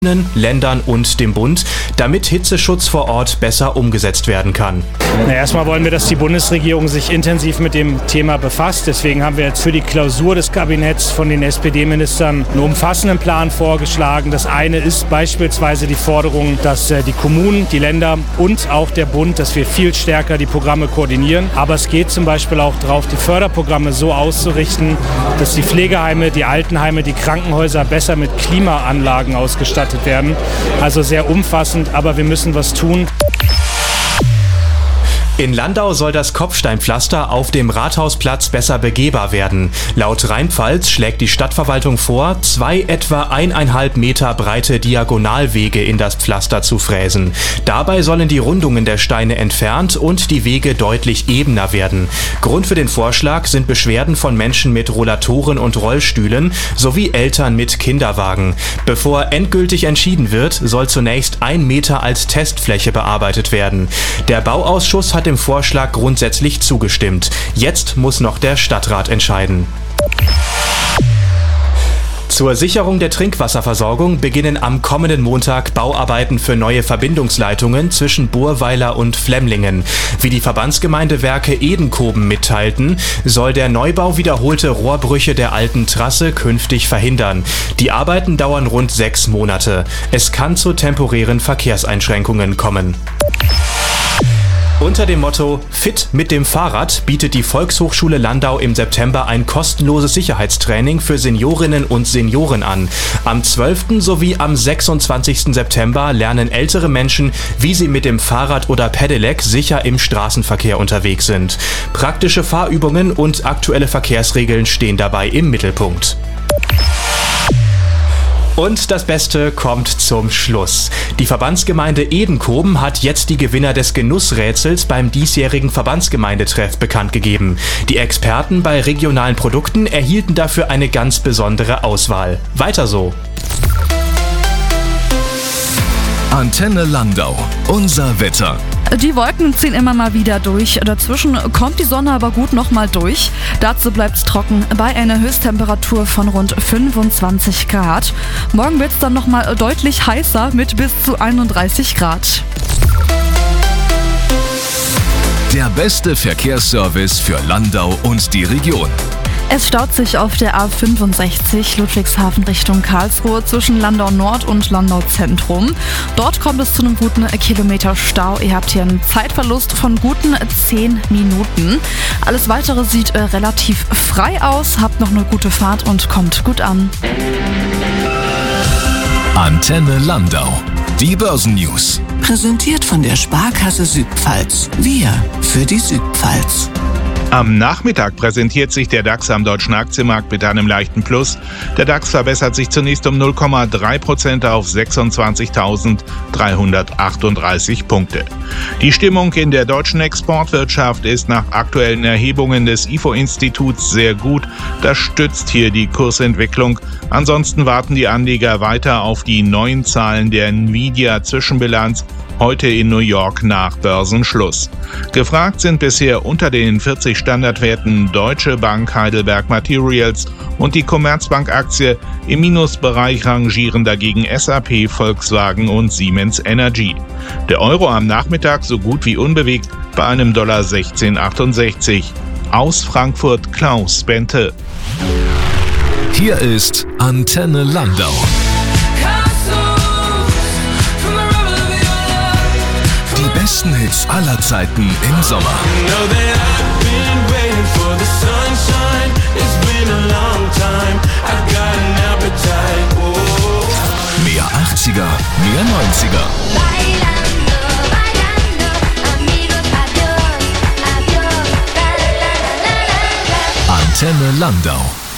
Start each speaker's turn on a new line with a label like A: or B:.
A: Ländern und dem Bund, damit Hitzeschutz vor Ort besser umgesetzt werden kann.
B: Erstmal wollen wir, dass die Bundesregierung sich intensiv mit dem Thema befasst. Deswegen haben wir jetzt für die Klausur des Kabinetts von den SPD-Ministern einen umfassenden Plan vorgeschlagen. Das eine ist beispielsweise die Forderung, dass die Kommunen, die Länder und auch der Bund, dass wir viel stärker die Programme koordinieren. Aber es geht zum Beispiel auch darauf, die Förderprogramme so auszurichten, dass die Pflegeheime, die Altenheime, die Krankenhäuser besser mit Klimaanlagen ausgestattet werden. Also sehr umfassend, aber wir müssen was tun.
A: In Landau soll das Kopfsteinpflaster auf dem Rathausplatz besser begehbar werden. Laut Rheinpfalz schlägt die Stadtverwaltung vor, 2 etwa 1,5 Meter breite Diagonalwege in das Pflaster zu fräsen. Dabei sollen die Rundungen der Steine entfernt und die Wege deutlich ebener werden. Grund für den Vorschlag sind Beschwerden von Menschen mit Rollatoren und Rollstühlen sowie Eltern mit Kinderwagen. Bevor endgültig entschieden wird, soll zunächst 1 Meter als Testfläche bearbeitet werden. Der Bauausschuss hat dem Vorschlag grundsätzlich zugestimmt. Jetzt muss noch der Stadtrat entscheiden. Zur Sicherung der Trinkwasserversorgung beginnen am kommenden Montag Bauarbeiten für neue Verbindungsleitungen zwischen Burweiler und Flemmlingen. Wie die Verbandsgemeinde Werke Edenkoben mitteilten, soll der Neubau wiederholte Rohrbrüche der alten Trasse künftig verhindern. Die Arbeiten dauern rund 6 Monate. Es kann zu temporären Verkehrseinschränkungen kommen. Unter dem Motto Fit mit dem Fahrrad bietet die Volkshochschule Landau im September ein kostenloses Sicherheitstraining für Seniorinnen und Senioren an. Am 12. sowie am 26. September lernen ältere Menschen, wie sie mit dem Fahrrad oder Pedelec sicher im Straßenverkehr unterwegs sind. Praktische Fahrübungen und aktuelle Verkehrsregeln stehen dabei im Mittelpunkt. Und das Beste kommt zum Schluss. Die Verbandsgemeinde Edenkoben hat jetzt die Gewinner des Genussrätsels beim diesjährigen Verbandsgemeindetreff bekannt gegeben. Die Experten bei regionalen Produkten erhielten dafür eine ganz besondere Auswahl. Weiter so.
C: Antenne Landau. Unser Wetter.
D: Die Wolken ziehen immer mal wieder durch. Dazwischen kommt die Sonne aber gut nochmal durch. Dazu bleibt es trocken bei einer Höchsttemperatur von rund 25 Grad. Morgen wird es dann nochmal deutlich heißer mit bis zu 31 Grad.
C: Der beste Verkehrsservice für Landau und die Region.
D: Es staut sich auf der A65 Ludwigshafen Richtung Karlsruhe zwischen Landau Nord und Landau Zentrum. Dort kommt es zu einem guten Kilometer Stau. Ihr habt hier einen Zeitverlust von guten 10 Minuten. Alles Weitere sieht relativ frei aus. Habt noch eine gute Fahrt und kommt gut an.
C: Antenne Landau. Die Börsennews.
E: Präsentiert von der Sparkasse Südpfalz. Wir für die Südpfalz.
F: Am Nachmittag präsentiert sich der DAX am deutschen Aktienmarkt mit einem leichten Plus. Der DAX verbessert sich zunächst um 0,3% auf 26.338 Punkte. Die Stimmung in der deutschen Exportwirtschaft ist nach aktuellen Erhebungen des IFO-Instituts sehr gut. Das stützt hier die Kursentwicklung. Ansonsten warten die Anleger weiter auf die neuen Zahlen der Nvidia-Zwischenbilanz heute in New York nach Börsenschluss. Gefragt sind bisher unter den 40 Standardwerten Deutsche Bank, Heidelberg Materials und die Commerzbank-Aktie. Im Minusbereich rangieren dagegen SAP, Volkswagen und Siemens Energy. Der Euro am Nachmittag so gut wie unbewegt bei einem $16,68. Aus Frankfurt Klaus Bente.
C: Hier ist Antenne Landau. Die besten Hits aller Zeiten im Sommer. Mehr 80er, mehr 90er. Antenne Landau.